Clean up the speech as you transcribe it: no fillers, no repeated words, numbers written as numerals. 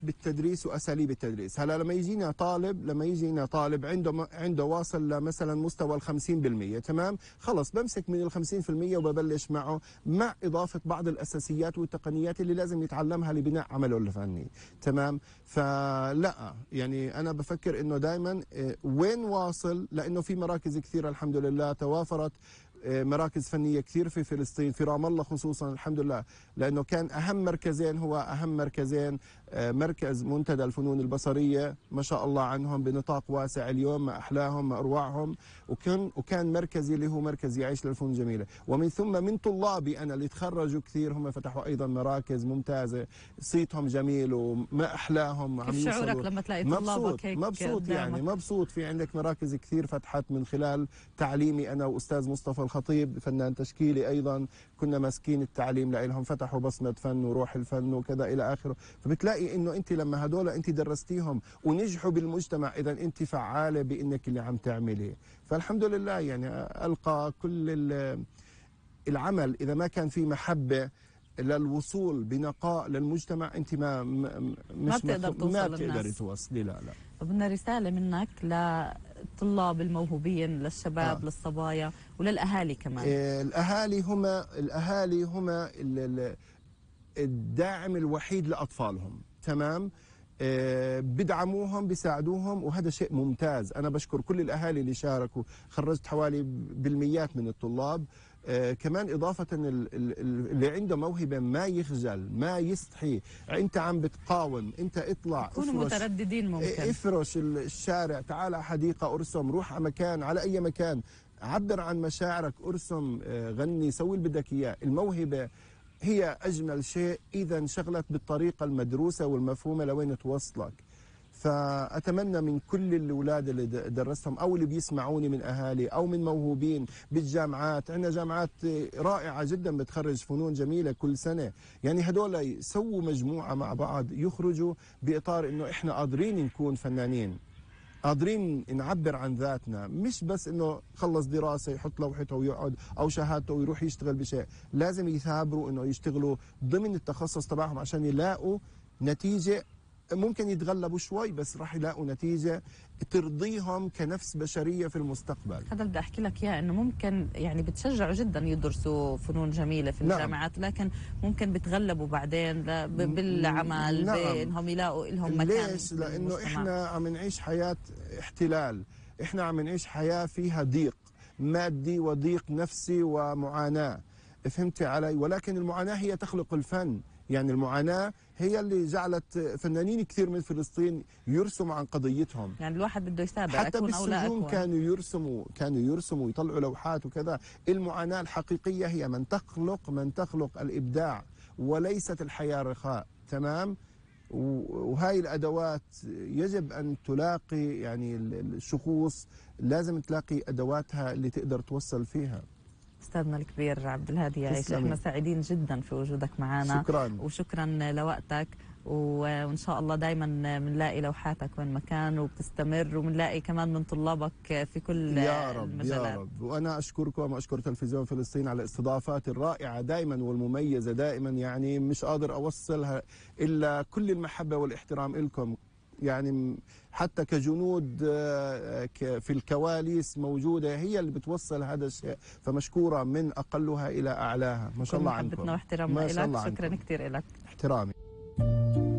بالتدريس واساليب التدريس. هلا لما يجينا طالب عنده واصل لمثلا مستوى ال 50%، تمام، خلص بمسك من ال 50% وببلش معه مع اضافه بعض الاساسيات والتقنيات اللي لازم يتعلمها لبناء عمله الفني، تمام. فلا يعني انا بفكر انه دائما وين واصل، لانه في مراكز كثيره الحمد لله توافرت، مراكز فنية كثير في فلسطين، في رام الله خصوصا الحمد لله، لأنه كان أهم مركزين، هو أهم مركزين مركز منتدى الفنون البصرية ما شاء الله عنهم بنطاق واسع اليوم، ما أحلاهم ما أروعهم، وكان مركزي اللي هو مركز يعيش للفنون الجميلة، ومن ثم من طلابي أنا اللي تخرجوا كثير هم فتحوا أيضا مراكز ممتازة، صيتهم جميل وما أحلاهم. كيف شعورك لما تلاقي طلابك هيك؟ مبسوط يعني مبسوط، في عندك مراكز كثير فتحت من خلال تعليمي أنا وأستاذ مصطفى الخطيب فنان تشكيلي، أيضا كنا ماسكين التعليم لهم، فتحوا بصمة فن وروح الفن وكذا إلى آخره. فبتلاقي إنه أنت لما هدول أنت درستيهم ونجحوا بالمجتمع، إذا أنت فعالة بإنك اللي عم تعملي. فالحمد لله يعني ألقى كل العمل إذا ما كان في محبة للوصول بنقاء للمجتمع، انت ما بتقدري توصلي. لا بدنا رساله منك للطلاب الموهوبين، للشباب للصبايا وللاهالي كمان. الاهالي هم الداعم الوحيد لاطفالهم، تمام. بدعموهم بيساعدوهم، وهذا شيء ممتاز. انا بشكر كل الاهالي اللي شاركوا، خرجت حوالي بالميات من الطلاب. كمان إضافة اللي عنده موهبة ما يخجل ما يستحي، أنت عم بتقاوم، أنت اطلع كونوا مترددين، ممكن افرش الشارع، تعال على حديقة ارسم، روح على مكان، على أي مكان، عبر عن مشاعرك، ارسم، غني، سوي اللي بدك إياه. الموهبة هي أجمل شيء إذا انشغلت بالطريقة المدروسة والمفهومة لوين توصلك. فأتمنى من كل الأولاد اللي درستهم أو اللي بيسمعوني من أهالي أو من موهوبين بالجامعات، عندنا جامعات رائعة جدا بتخرج فنون جميلة كل سنة، يعني هدول يسووا مجموعة مع بعض، يخرجوا بإطار إنه إحنا قادرين نكون فنانين، قادرين نعبر عن ذاتنا، مش بس إنه خلص دراسة يحط لوحته ويقعد أو شهادته ويروح يشتغل بشيء. لازم يثابروا إنه يشتغلوا ضمن التخصص تبعهم عشان يلاقوا نتيجة. ممكن يتغلبوا شوي بس راح يلاقوا نتيجة ترضيهم كنفس بشرية في المستقبل. هذا اللي بدي أحكي لك إياه، إنه ممكن يعني بتشجعوا جدا يدرسوا فنون جميلة في الجامعات، لكن ممكن بتغلبوا بعدين بالعمل، بإنهم يلاقوا لهم مكان. ليش؟ لأنه إحنا عم نعيش حياة احتلال، إحنا عم نعيش حياة فيها ضيق مادي وضيق نفسي ومعاناة، فهمتي علي؟ ولكن المعاناة هي تخلق الفن، يعني المعاناة هي اللي جعلت فنانين كثير من فلسطين يرسموا عن قضيتهم. يعني الواحد بده يسابق، حتى بالسجون كانوا يرسموا ويطلعوا لوحات وكذا. المعاناة الحقيقية هي من تخلق الإبداع، وليست الحياة رخاء، تمام. وهاي الأدوات يجب أن تلاقي، يعني الشخوص لازم تلاقي أدواتها اللي تقدر توصل فيها. أستاذنا الكبير عبد الهادي يعيش، احنا سعيدين جدا في وجودك معنا. شكرا، وشكرا لوقتك، وإن شاء الله دايما بنلاقي لوحاتك وين مكان وبتستمر، وبنلاقي كمان من طلابك في كل يا رب المجالات. يا رب. وأنا أشكركم وأشكر تلفزيون فلسطين على الاستضافات الرائعة دائما والمميزة دائما، يعني مش قادر أوصلها إلا كل المحبة والاحترام لكم، يعني حتى كجنود في الكواليس موجودة، هي اللي بتوصل هذا الشيء، فمشكورة من أقلها إلى أعلاها. ما شاء الله عنكم، محبتنا واحترامنا لك، شكرا كثير لك. احترامي.